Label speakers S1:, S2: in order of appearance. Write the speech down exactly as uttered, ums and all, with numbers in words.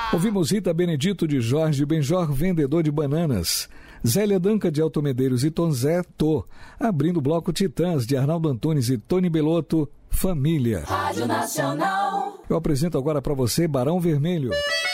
S1: Ouvimos Rita Benedito de Jorge Benjor, vendedor de bananas. Zélia Danca de Alto Medeiros e Tom Zé, Tô. Abrindo o bloco Titãs de Arnaldo Antunes e Tony Belotto, Família.
S2: Rádio Nacional.
S1: Eu apresento agora para você Barão Vermelho.